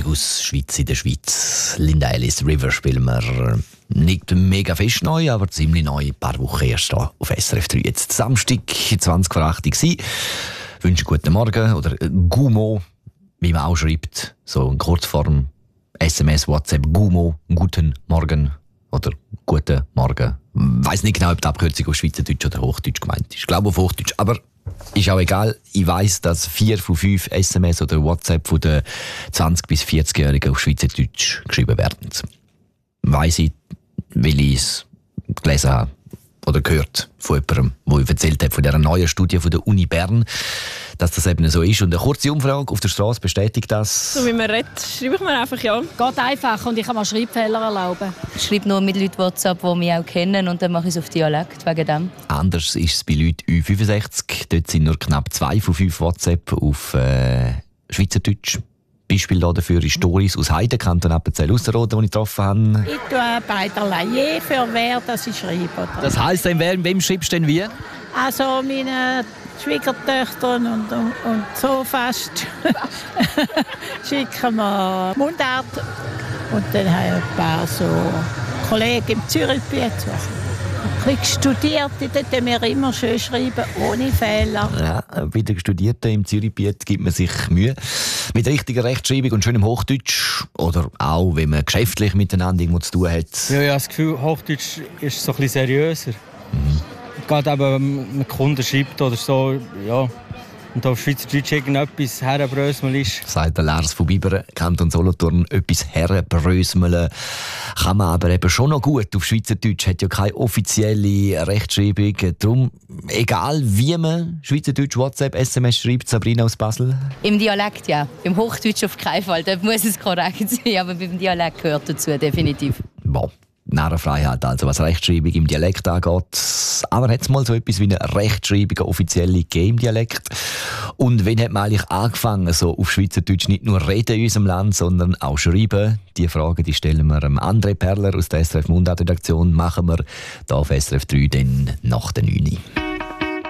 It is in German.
Musik aus Schweiz in der Schweiz. Linda Ellis River spielen wir nicht mega fest neu, aber ziemlich neu. Ein paar Wochen erst hier auf SRF 3. Jetzt Samstag, 20 vor 8 Uhr. Ich wünsche guten Morgen oder Gumo, wie man auch schreibt. So in Kurzform SMS, WhatsApp, Gumo, guten Morgen oder guten Morgen. Ich weiss nicht genau, ob die Abkürzung auf Schweizerdeutsch oder Hochdeutsch gemeint ist. Ich glaube auf Hochdeutsch, aber ist auch egal. Ich weiss, dass 4 von 5 SMS oder WhatsApp von den 20- bis 40-Jährigen auf Schweizerdeutsch geschrieben werden. Weiss ich, weil ich es gelesen habe oder gehört von jemandem, der erzählt hat von dieser neuen Studie von der Uni Bern, dass das eben so ist. Und eine kurze Umfrage auf der Straße bestätigt das. So wie man redet, schreibe ich mir einfach ja. Geht einfach und ich kann mir Schreibfehler erlauben. Ich schreibe nur mit Leuten WhatsApp, die mich auch kennen, und dann mache ich es auf Dialekt wegen dem. Anders ist es bei Leuten Ü65. Dort sind nur knapp 2 von 5 WhatsApp auf Schweizerdeutsch. Beispiel dafür ist Doris aus Heiden, Kanton Appenzell-Ausserrhoden, die ich getroffen habe. Ich tue beiderlei, je für wer das ich schreibe. Oder? Das heisst, wem schreibst du denn wie? Also meine Schwiegertöchter und so fast schicken wir Mundart. Und dann habe ich ein paar so Kollegen im Zürichbiet. Studierte, dort müssen wir immer schön schreiben, ohne Fehler. Ja, bei den Studierten im Zürichbiet gibt man sich Mühe. Mit richtiger Rechtschreibung und schönem Hochdeutsch. Oder auch, wenn man geschäftlich miteinander irgendwo zu tun hat. Ja, ich habe das Gefühl, Hochdeutsch ist so ein bisschen seriöser. Gerade eben mit Kunden schreibt oder so, ja. Und auf Schweizerdeutsch irgendetwas herbröseln ist. Sagt der Lars von Biberen, Kanton Solothurn, etwas herbröseln kann man aber eben schon noch gut. Auf Schweizerdeutsch hat ja keine offizielle Rechtschreibung. Darum, egal wie man Schweizerdeutsch, WhatsApp, SMS schreibt, Sabrina aus Basel. Im Dialekt ja, im Hochdeutsch auf keinen Fall. Da muss es korrekt sein, aber beim Dialekt gehört dazu, definitiv. Wow. Narrenfreiheit, also was Rechtschreibung im Dialekt angeht. Aber hat es mal so etwas wie eine Rechtschreibung, eine offizielle gegeben im Dialekt? Und wann hat man eigentlich angefangen, so auf Schweizerdeutsch nicht nur reden in unserem Land, sondern auch schreiben? Die Frage, die stellen wir André Perler aus der SRF Mundart-Redaktion. Machen wir hier auf SRF 3 dann nach der 9.